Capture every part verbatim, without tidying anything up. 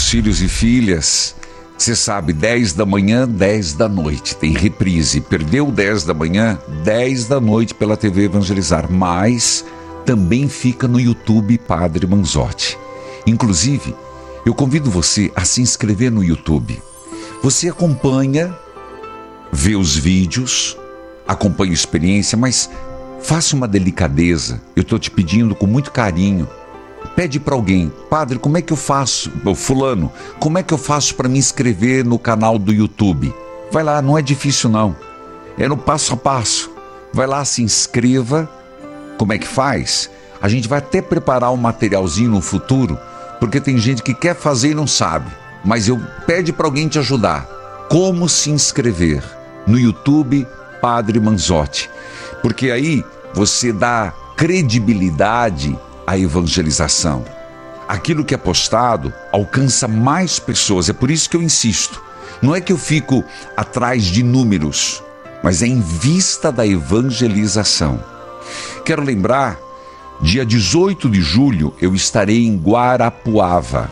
meus filhos e filhas, você sabe, dez da manhã, dez da noite, tem reprise. Perdeu dez da manhã, dez da noite pela T V Evangelizar, mas também fica no YouTube Padre Manzotti. Inclusive, eu convido você a se inscrever no YouTube. Você acompanha, vê os vídeos, acompanha a experiência, mas faça uma delicadeza. Eu estou te pedindo com muito carinho. Pede para alguém: padre, como é que eu faço? Fulano, como é que eu faço para me inscrever no canal do YouTube? Vai lá, não é difícil não. É no passo a passo. Vai lá, se inscreva. Como é que faz? A gente vai até preparar um materialzinho no futuro, porque tem gente que quer fazer e não sabe. Mas eu pede para alguém te ajudar. Como se inscrever no YouTube Padre Manzotti? Porque aí você dá credibilidade à evangelização. Aquilo que é postado alcança mais pessoas. É por isso que eu insisto. Não é que eu fico atrás de números, mas é em vista da evangelização. Quero lembrar, dia dezoito de julho eu estarei em Guarapuava.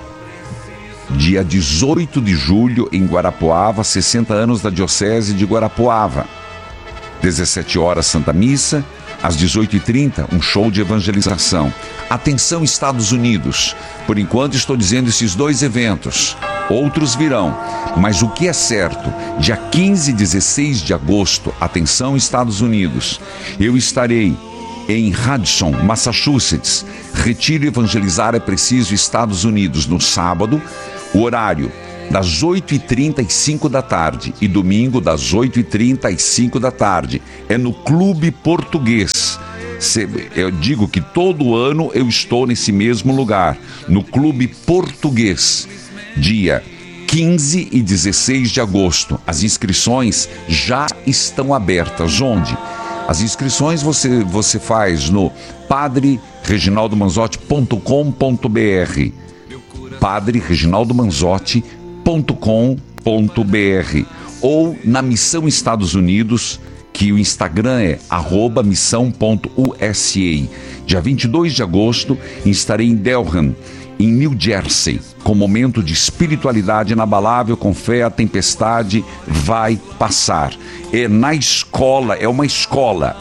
Dia dezoito de julho em Guarapuava, sessenta anos da Diocese de Guarapuava. dezessete horas Santa Missa, às dezoito e trinta, um show de evangelização. Atenção, Estados Unidos. Por enquanto estou dizendo esses dois eventos. Outros virão. Mas o que é certo, dia quinze e dezesseis de agosto, atenção, Estados Unidos, eu estarei em Radisson, Massachusetts. Retiro Evangelizar é Preciso, Estados Unidos, no sábado, o horário das oito e trinta e cinco da tarde, e domingo das oito e trinta e cinco da tarde. É no Clube Português. Eu digo que todo ano eu estou nesse mesmo lugar, no Clube Português, dia quinze e dezesseis de agosto. As inscrições já estão abertas. Onde? As inscrições você, você faz no padre reginaldo manzotti ponto com ponto br, padre reginaldo manzotti ponto com ponto br, ou na Missão Estados Unidos, que o Instagram é arroba missão ponto u s a. Dia vinte e dois de agosto estarei em Delran, em New Jersey, com momento de espiritualidade inabalável. Com fé a tempestade vai passar. É na escola, é uma escola.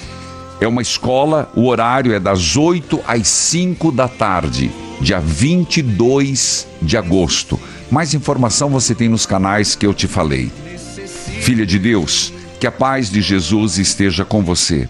É uma escola, o horário é das oito às cinco da tarde, dia vinte e dois de agosto. Mais informação você tem nos canais que eu te falei. Filha de Deus, que a paz de Jesus esteja com você.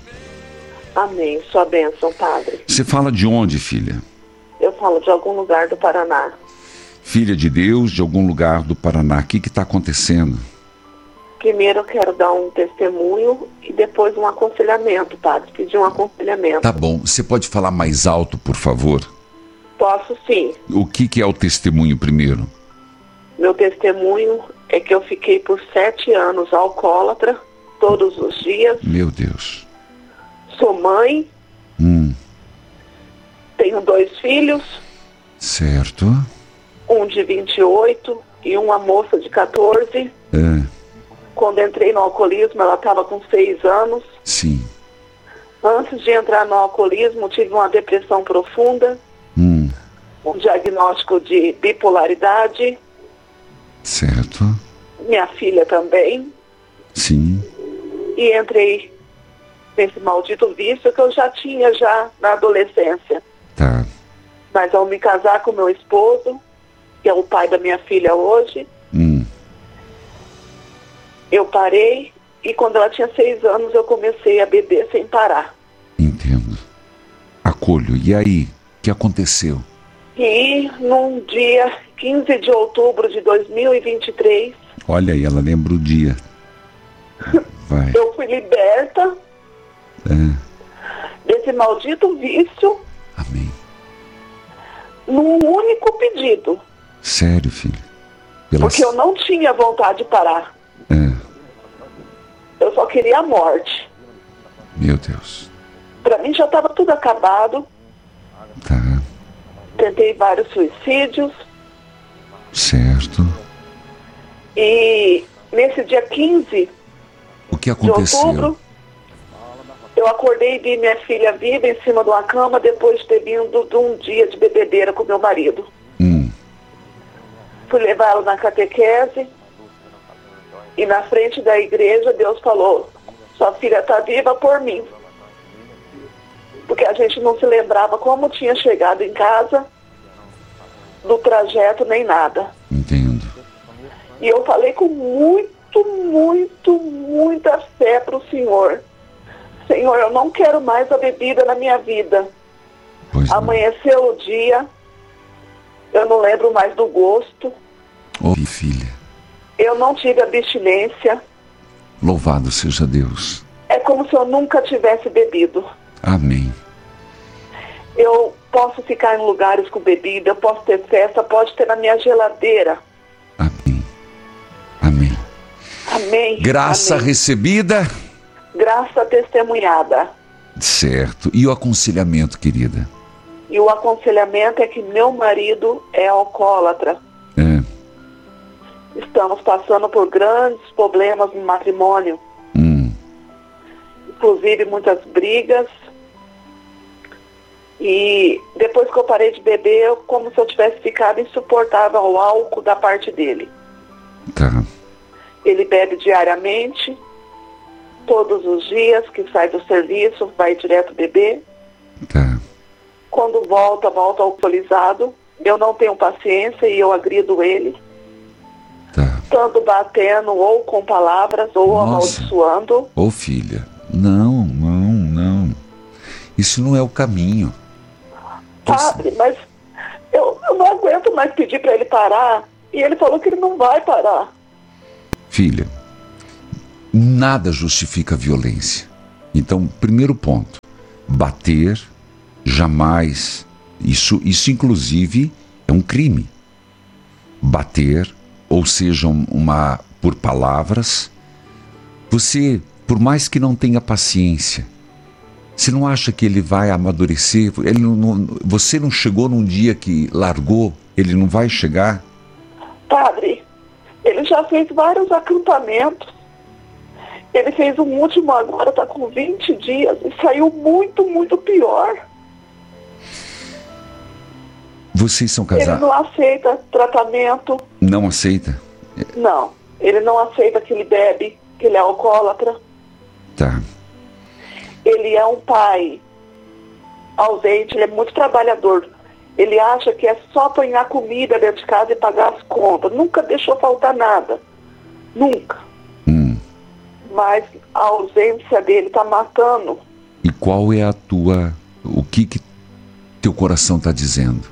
Amém. Sua bênção, padre. Você fala de onde, filha? Eu falo de algum lugar do Paraná. Filha de Deus, de algum lugar do Paraná. O que está acontecendo? Primeiro eu quero dar um testemunho e depois um aconselhamento, padre. Pedir um aconselhamento. Tá bom. Você pode falar mais alto, por favor? Posso, sim. O que, que é o testemunho primeiro? Meu testemunho é que eu fiquei por sete anos alcoólatra, todos os dias. Meu Deus. Sou mãe. Hum. Tenho dois filhos. Certo. Um de vinte e oito e uma moça de catorze. É. Quando entrei no alcoolismo, ela estava com seis anos. Sim. Antes de entrar no alcoolismo, tive uma depressão profunda. Hum. Um diagnóstico de bipolaridade. Certo. Minha filha também. Sim. E entrei nesse maldito vício que eu já tinha já na adolescência. Tá. Mas ao me casar com meu esposo, que é o pai da minha filha hoje, hum. eu parei, e quando ela tinha seis anos eu comecei a beber sem parar. Entendo. Acolho. E aí, o que aconteceu? E num dia quinze de outubro de dois mil e vinte e três... Olha aí, ela lembra o dia. Vai. Eu fui liberta é. desse maldito vício. Amém. Num único pedido. Sério, filho? Pela... Porque eu não tinha vontade de parar. É. Eu só queria a morte. Meu Deus. Pra mim já estava tudo acabado. Tá. Tentei vários suicídios. Certo. E nesse dia quinze o que aconteceu? De outubro, eu acordei e vi minha filha viva em cima de uma cama depois de ter vindo de um dia de bebedeira com meu marido. Hum. fui levar ela na catequese e na frente da igreja Deus falou: sua filha está viva por mim. Porque a gente não se lembrava como tinha chegado em casa, do trajeto nem nada. Entendo. E eu falei com muito, muito, muita fé para o Senhor. Senhor, eu não quero mais a bebida na minha vida. Pois não. Amanheceu o dia, eu não lembro mais do gosto. Oh, filha. Eu não tive abstinência. Louvado seja Deus. É como se eu nunca tivesse bebido. Amém. Eu posso ficar em lugares com bebida, eu posso ter festa, pode ter na minha geladeira. Amém. Amém. Amém. Graça Amém. recebida. Graça testemunhada. Certo. E o aconselhamento, querida? E o aconselhamento é que meu marido é alcoólatra. É. Estamos passando por grandes problemas no matrimônio. Hum. Inclusive muitas brigas. E depois que eu parei de beber, eu, como se eu tivesse ficado insuportável ao álcool da parte dele. Tá. Ele bebe diariamente, todos os dias que sai do serviço, vai direto beber. Tá. Quando volta, volta alcoolizado. Eu não tenho paciência e eu agrido ele. Tá. Tanto batendo ou com palavras ou Nossa. amaldiçoando. Ô, filha, não, não, não. Isso não é o caminho. Padre, mas eu, eu não aguento mais pedir para ele parar. E ele falou que ele não vai parar. Filha, nada justifica a violência. Então, primeiro ponto, bater, jamais, isso, isso inclusive é um crime. Bater, ou seja, uma, por palavras, você, por mais que não tenha paciência, você não acha que ele vai amadurecer? Ele não, não, você não chegou num dia que largou, ele não vai chegar? Padre, ele já fez vários acampamentos. Ele fez um último agora, está com vinte dias, e saiu muito, muito pior. Vocês são Ele casados? não aceita tratamento. Não aceita? Não, ele não aceita que ele bebe, que ele é alcoólatra. Tá. Ele é um pai ausente, ele é muito trabalhador. Ele acha que é só apanhar comida dentro de casa e pagar as contas. Nunca deixou faltar nada. Nunca. Hum. Mas a ausência dele está matando. E qual é a tua... O que que teu coração está dizendo?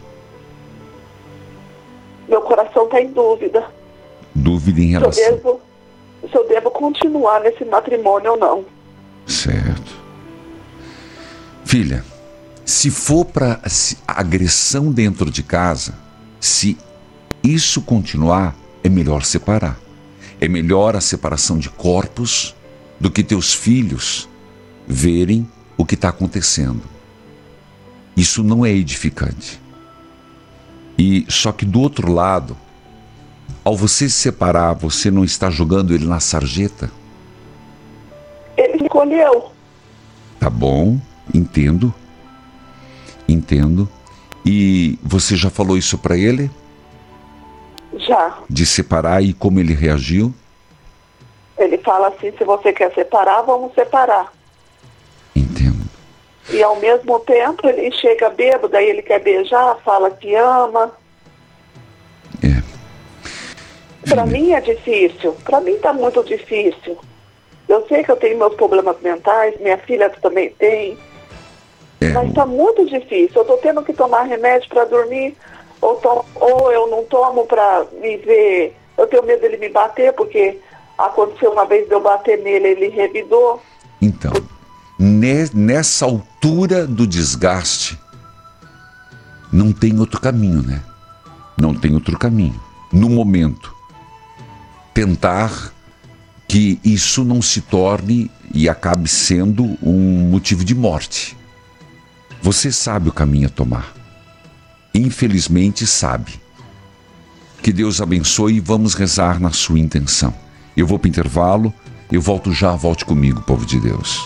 Meu coração está em dúvida. Dúvida em Se eu, relação... devo, se eu devo continuar nesse matrimônio ou não. Certo. Filha, se for para agressão dentro de casa, se isso continuar, é melhor separar. É melhor a separação de corpos do que teus filhos verem o que está acontecendo. Isso não é edificante. E só que do outro lado, ao você se separar, você não está jogando ele na sarjeta? Ele escolheu. Tá bom, entendo. Entendo. E você já falou isso para ele? Já. De separar e como ele reagiu? Ele fala assim, se você quer separar, vamos separar. Entendo. E ao mesmo tempo ele chega bêbado, daí ele quer beijar, fala que ama. É. Para Filha, mim é difícil. Para mim tá muito difícil. Eu sei que eu tenho meus problemas mentais, minha filha também tem. é, Mas tá muito difícil. Eu tô tendo que tomar remédio para dormir, ou, to- ou eu não tomo para me ver. Eu tenho medo dele me bater, porque aconteceu uma vez de eu bater nele, ele revidou. Então, ne- nessa altura do desgaste, não tem outro caminho, né? Não tem outro caminho. No momento, tentar que isso não se torne e acabe sendo um motivo de morte. Você sabe o caminho a tomar. Infelizmente sabe. Que Deus abençoe e vamos rezar na sua intenção. Eu vou para o intervalo, eu volto já, volte comigo, povo de Deus.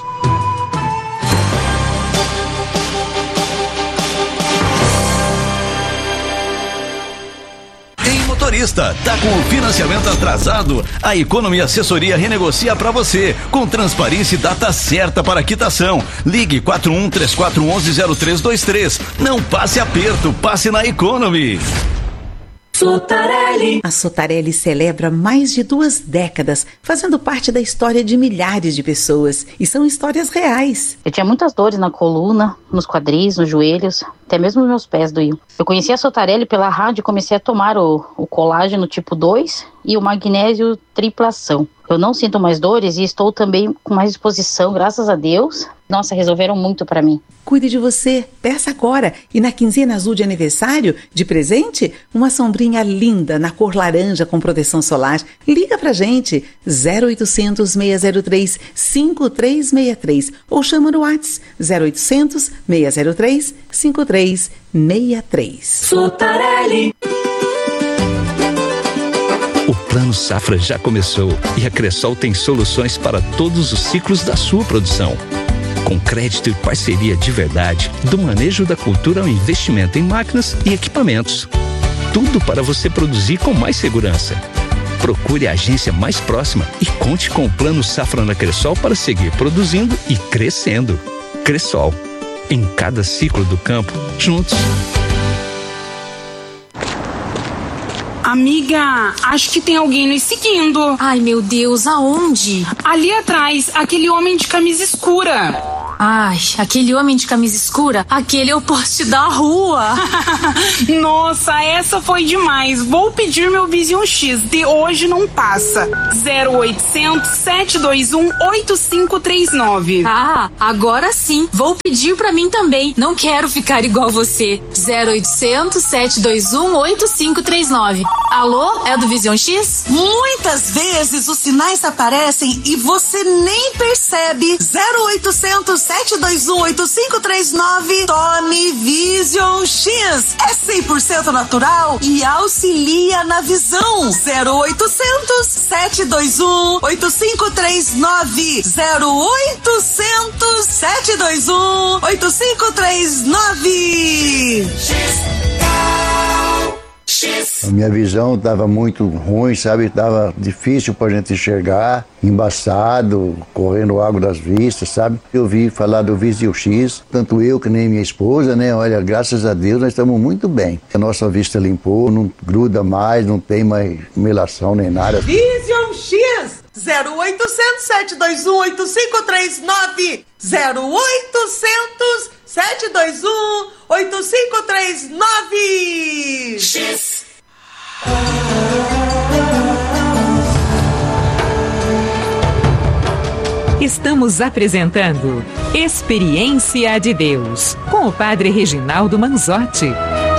motorista. Tá com o financiamento atrasado? A Economy Assessoria renegocia para você, com transparência e data certa para quitação. Ligue quatro um três quatro um um zero três dois três. Não passe aperto, passe na Economy. Sotarelli. A Sotarelli celebra mais de duas décadas, fazendo parte da história de milhares de pessoas. E são histórias reais. Eu tinha muitas dores na coluna, nos quadris, nos joelhos, até mesmo meus pés doíam. Eu conheci a Sotarelli pela rádio e comecei a tomar o, o colágeno tipo dois e o magnésio triplação. Eu não sinto mais dores e estou também com mais disposição, graças a Deus. Nossa, resolveram muito pra mim. Cuide de você, peça agora. E na quinzena azul de aniversário, de presente, uma sombrinha linda na cor laranja com proteção solar. Liga pra gente, zero oitocentos, seis zero três, cinco três seis três ou chama no WhatsApp, zero oitocentos, seis zero três, cinco três seis três. Sotarelli. O Plano Safra já começou e a Cressol tem soluções para todos os ciclos da sua produção. Com crédito e parceria de verdade, do manejo da cultura ao investimento em máquinas e equipamentos. Tudo para você produzir com mais segurança. Procure a agência mais próxima e conte com o Plano Safra na Cressol para seguir produzindo e crescendo. Cressol, em cada ciclo do campo, juntos. Amiga, acho que tem alguém nos seguindo. Ai, meu Deus, aonde? Ali atrás, aquele homem de camisa escura. Ai, aquele homem de camisa escura, aquele é o poste da rua. Nossa, essa foi demais. Vou pedir meu Vision X, de hoje não passa. zero oitocentos, sete dois um, oito cinco três nove. Ah, agora sim. Vou pedir pra mim também. Não quero ficar igual você. zero oitocentos, sete dois um, oito cinco três nove. Alô, é do Vision X? Muitas vezes os sinais aparecem e você nem percebe. zero oitocentos, sete dois um, oito cinco três nove. Tome Vision X. É cem por cento natural e auxilia na visão. zero oitocentos, sete dois um, oito cinco três nove. zero oitocentos, sete dois um, oito cinco três nove. A minha visão estava muito ruim, sabe? Estava difícil para a gente enxergar, embaçado, correndo água das vistas, sabe? Eu vi falar do Vision X, tanto eu que nem minha esposa, né? Olha, graças a Deus nós estamos muito bem. A nossa vista limpou, não gruda mais, não tem mais melação nem nada. Vision X! zero oitocentos, sete dois um, oito cinco três nove. zero oitocentos, sete dois um, oito cinco três nove. X. Estamos apresentando Experiência de Deus com o Padre Reginaldo Manzotti.